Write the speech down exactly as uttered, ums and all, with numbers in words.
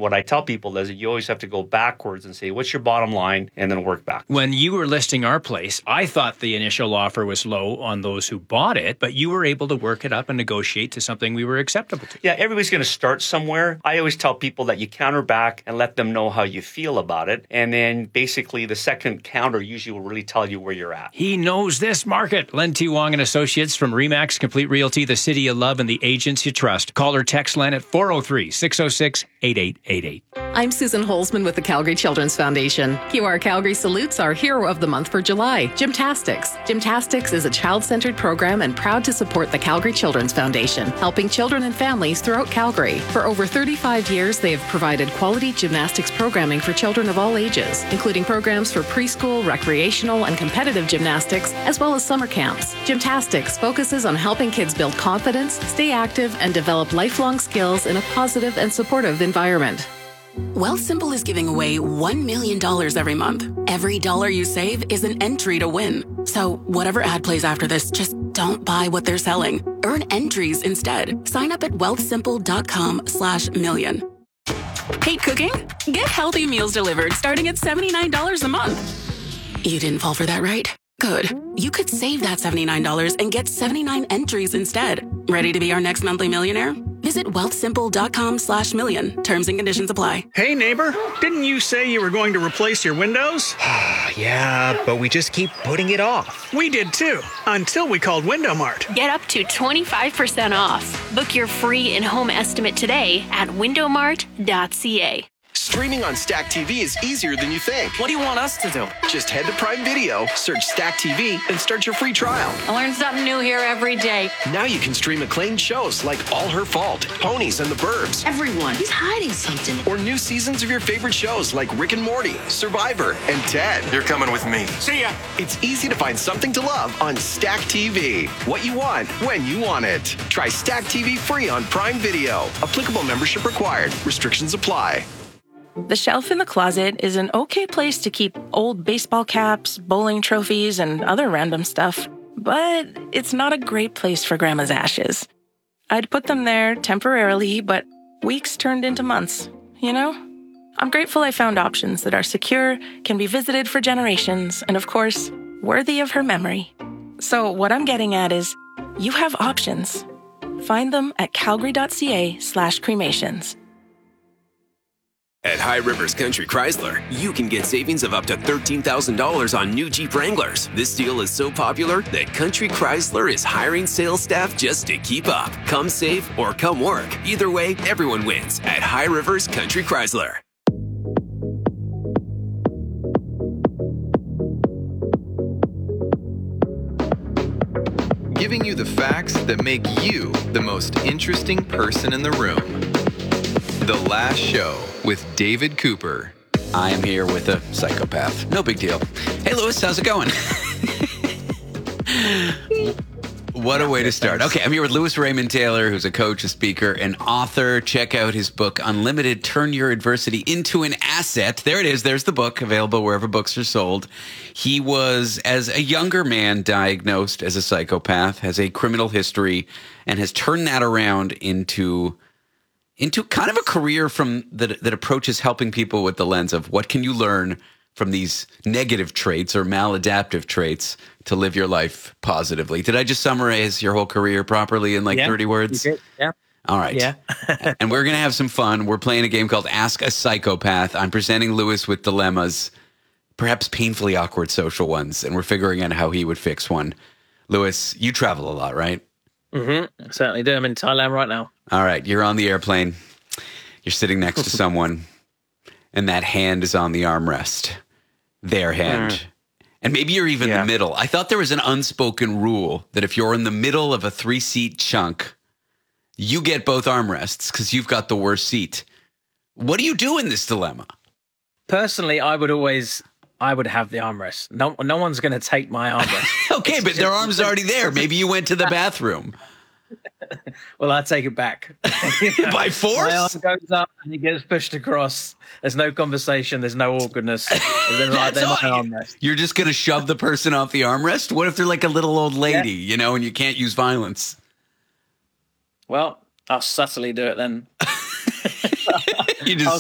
what I tell people is that you always have to go backwards and say, what's your bottom line? And then work back. When you were listing our place, I thought the initial offer was low on those who bought it, but you were able to work it up and negotiate to something we were acceptable to. Yeah, everybody's going to start somewhere. I always tell people that you counter back and let them know how you feel about it. And then basically the second counter usually will really tell you where you're at. He knows this market. Len T. Wong and Associates from Remax Complete Realty, the city you love and the agents you trust. Call or text Len at four oh three, six oh six, eight eight eight eight. I'm Susan Holzman with the Calgary Children's Foundation. Q R Calgary salutes our hero of the month for July, Gymtastics. Gymtastics is a child-centered program and proud to support the Calgary Children's Foundation, helping children and families throughout Calgary. For over thirty-five years, they have provided quality gymnastics programming for children of all ages, including programs for preschool, recreational, and competitive gymnastics, as well as summer camps. Gymtastics focuses on helping kids build confidence, stay active, and develop lifelong skills in a positive and supportive environment. Wealthsimple is giving away one million dollars every month. Every dollar you save is an entry to win. So whatever ad plays after this, just don't buy what they're selling. Earn entries instead. Sign up at wealthsimple.com slash million. Hate cooking? Get healthy meals delivered starting at seventy-nine dollars a month. You didn't fall for that, right? Good. You could save that seventy-nine dollars and get seventy-nine entries instead. Ready to be our next monthly millionaire? Visit wealthsimple.com slash million. Terms and conditions apply. Hey, neighbor, didn't you say you were going to replace your windows? Yeah, but we just keep putting it off. We did too, until we called Window Mart. Get up to twenty-five percent off. Book your free in-home estimate today at window mart dot c a. Streaming on Stack T V is easier than you think. What do you want us to do? Just head to Prime Video, search Stack T V, and start your free trial. I learn something new here every day. Now you can stream acclaimed shows like All Her Fault, Ponies and the Burbs. Everyone, he's hiding something. Or new seasons of your favorite shows like Rick and Morty, Survivor, and Ted. You're coming with me. See ya. It's easy to find something to love on Stack T V. What you want, when you want it. Try Stack T V free on Prime Video. Applicable membership required. Restrictions apply. The shelf in the closet is an okay place to keep old baseball caps, bowling trophies, and other random stuff, but it's not a great place for Grandma's ashes. I'd put them there temporarily, but weeks turned into months, you know? I'm grateful I found options that are secure, can be visited for generations, and of course, worthy of her memory. So what I'm getting at is, you have options. Find them at calgary.ca slash cremations. At High Rivers Country Chrysler, you can get savings of up to thirteen thousand dollars on new Jeep Wranglers. This deal is so popular that Country Chrysler is hiring sales staff just to keep up. Come save or come work. Either way, everyone wins at High Rivers Country Chrysler. Giving you the facts that make you the most interesting person in the room. The Last Show with David Cooper. I am here with a psychopath. No big deal. Hey, Lewis, how's it going? What a way to start. Okay, I'm here with Lewis Raymond Taylor, who's a coach, a speaker, an author. Check out his book, Unlimited, Turn Your Adversity into an Asset. There it is. There's the book, available wherever books are sold. He was, as a younger man, diagnosed as a psychopath, has a criminal history, and has turned that around into... into kind of a career from that, that approaches helping people with the lens of what can you learn from these negative traits or maladaptive traits to live your life positively. Did I just summarize your whole career properly in like yeah, thirty words? You did. Yeah. All right. Yeah. And we're going to have some fun. We're playing a game called Ask a Psychopath. I'm presenting Lewis with dilemmas, perhaps painfully awkward social ones, and we're figuring out how he would fix one. Lewis, you travel a lot, right? Mm-hmm. I certainly do. I'm in Thailand right now. All right. You're on the airplane. You're sitting next to someone, and that hand is on the armrest. Their hand. Mm. And maybe you're even yeah. in the middle. I thought there was an unspoken rule that if you're in the middle of a three-seat chunk, you get both armrests because you've got the worst seat. What do you do in this dilemma? Personally, I would always... I would have the armrest. No, no one's going to take my armrest. Okay, it's but their arm's already there. Maybe you went to the bathroom. Well, I take it back. By force? My arm goes up and he gets pushed across. There's no conversation. There's no awkwardness. Then like, they're my armrest. You're just going to shove the person off the armrest? What if they're like a little old lady, yeah. you know, and you can't use violence? Well, I'll subtly do it then. You just